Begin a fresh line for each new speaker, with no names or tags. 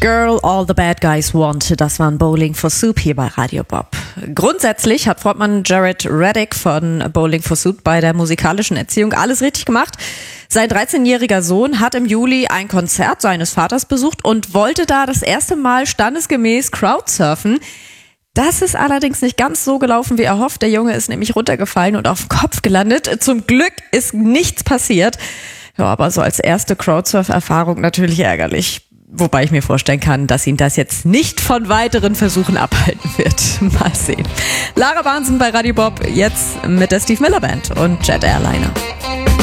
Girl, All the Bad Guys Want. Das war ein Bowling for Soup hier bei Radio Bob. Grundsätzlich hat Frontmann Jared Reddick von Bowling for Soup bei der musikalischen Erziehung alles richtig gemacht. Sein 13-jähriger Sohn hat im Juli ein Konzert seines Vaters besucht und wollte da das erste Mal standesgemäß Crowdsurfen. Das ist allerdings nicht ganz so gelaufen, wie erhofft. Der Junge ist nämlich runtergefallen und auf dem Kopf gelandet. Zum Glück ist nichts passiert. Ja, aber so als erste Crowdsurf-Erfahrung natürlich ärgerlich. Wobei ich mir vorstellen kann, dass ihn das jetzt nicht von weiteren Versuchen abhalten wird. Mal sehen. Lara Bahnsen bei Radio Bob, jetzt mit der Steve Miller Band und Jet Airliner.